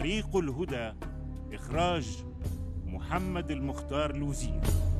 طريق الهدى. إخراج محمد المختار الوزير.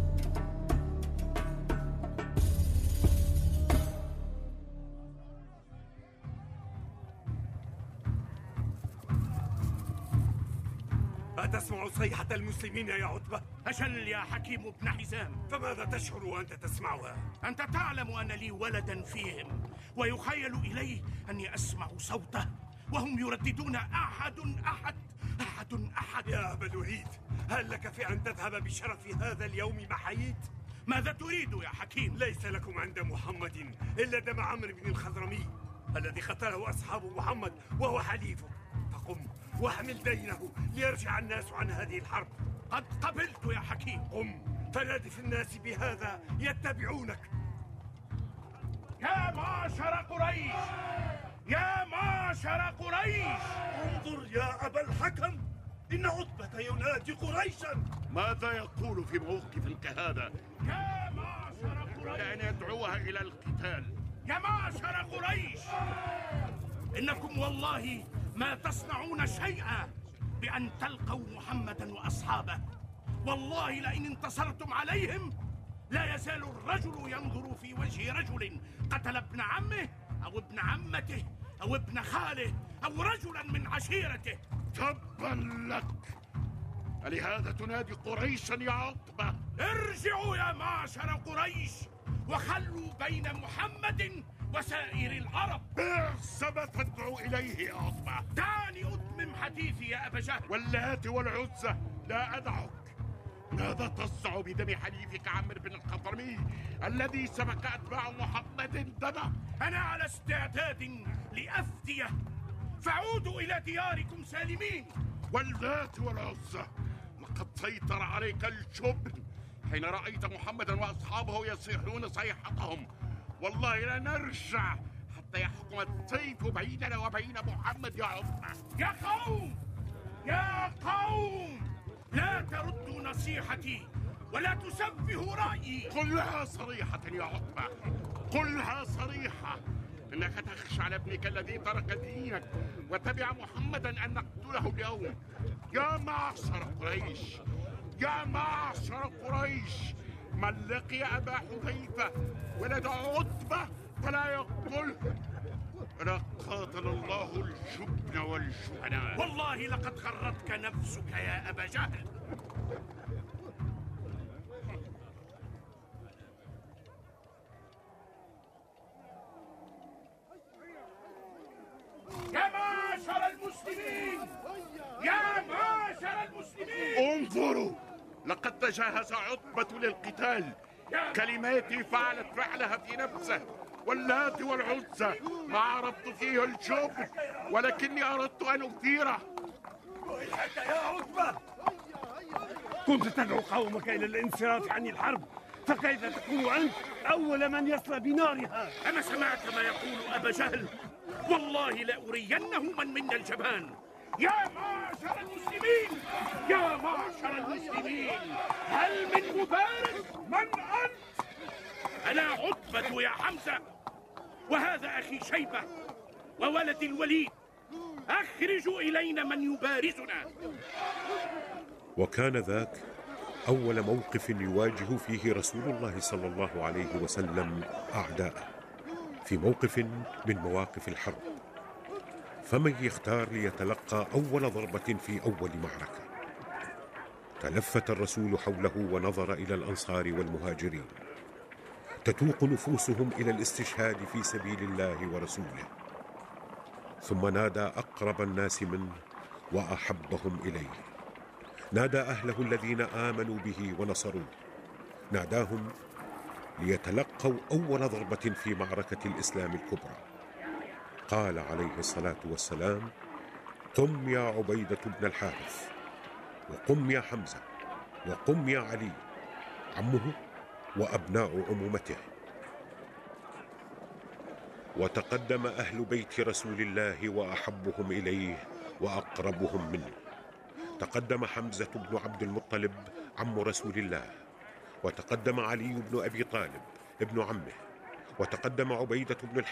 أتسمع صيحة المسلمين يا عتبة؟ أجل يا حكيم بن حزام. فماذا تشعر وأنت تسمعها؟ أنت تعلم أن لي ولدا فيهم، ويخيل إلي أني أسمع صوته وهم يرددون أحد أحد أحد أحد. يا أبا الوليد، هل لك في أن تذهب بشرف هذا اليوم ما حييت؟ ماذا تريد يا حكيم؟ ليس لكم عند محمد إلا دم عمرو بن الخضرمي الذي قتله أصحاب محمد وهو حليفه، فقم واحمل دينه ليرجع الناس عن هذه الحرب. قد قبلت يا حكيم. قم فنادي في الناس بهذا يتبعونك. يا معشر قريش، يا معشر قريش، انظر يا أبا الحكم، إن عتبة ينادي قريشا. ماذا يقول في موقف كهذا؟ يا معشر قريش، كأن يدعوها إلى القتال. يا معشر قريش، إنكم والله ما تصنعون شيئا بأن تلقوا محمدا وأصحابه. والله لئن انتصرتم عليهم لا يزال الرجل ينظر في وجه رجل قتل ابن عمه أو ابن عمته أو ابن خاله أو رجلا من عشيرته. تبا لك، ألهذا تنادي قريشا يا عتبة؟ ارجعوا يا معشر قريش وخلوا بين محمد وسائر العرب. بئس ما تدعو إليه يا عتبة. دعني أتمم حديثي يا أبا جهل. واللات والعزى لا أدعك. ماذا تصنع بدم حليفك عمرو بن الخضرمي الذي سفك أتباع محمد دمه؟ أنا على استعداد لأفديه، فعودوا إلى دياركم سالمين. واللات والعزى، لقد سيطر عليك الجبن حين رأيت محمدا وأصحابه يصيحون صيحتهم. والله لا نرجع حتى يحكم السيف بيننا وبين محمد يا عتبة. يا قوم، يا قوم، لا تردوا نصيحتي ولا تسفهوا رأيي. قلها صريحة يا عتبة، قلها صريحة. إنك تخشى على ابنك الذي ترك دينك وتبع محمدا أن نقتله اليوم. يا معشر قريش، يا معشر قريش، من لقي أبا حذيفة ولد عتبة فلا يقتله، ولا قاتل الله الجبن والجبناء. والله لقد غرتك نفسك يا أبا جهل. يا معشر المسلمين، يا معشر المسلمين، انظروا، لقد تجهز عتبة للقتال. كلماتي فعلت فعلها في نفسه. واللات والعزى ما عرفت فيه الجبن، ولكني أردت أن أثيره. ويحك يا عتبة، كنت تدعو قومك إلى الانصراف عن الحرب، فكيف تكون أنت أول من يصل بنارها؟ أما سمعت ما يقول أبا جهل؟ والله لأرينه من منا الجبان. يا معشر المسلمين، يا معشر المسلمين، هل من مبارز؟ من أنت؟ أنا عتبة يا حمزة، وهذا أخي شيبة وولد الوليد. أخرجوا إلينا من يبارزنا. وكان ذاك أول موقف يواجه فيه رسول الله صلى الله عليه وسلم أعداءه، في موقف من مواقف الحرب. فمن يختار ليتلقى أول ضربة في أول معركة؟ تلفت الرسول حوله ونظر إلى الأنصار والمهاجرين، تتوق نفوسهم إلى الاستشهاد في سبيل الله ورسوله. ثم نادى أقرب الناس منه وأحبهم إليه، نادى أهله الذين آمنوا به ونصروه، ناداهم ليتلقوا أول ضربة في معركة الإسلام الكبرى. قال عليه الصلاة والسلام: قم يا عبيدة بن الحارث، وقم يا حمزة، وقم يا علي عمه وأبناء عمومته. وتقدم أهل بيت رسول الله وأحبهم إليه وأقربهم منه. تقدم حمزة بن عبد المطلب عم رسول الله، وتقدم علي بن أبي طالب ابن عمه، وتقدم عبيدة بن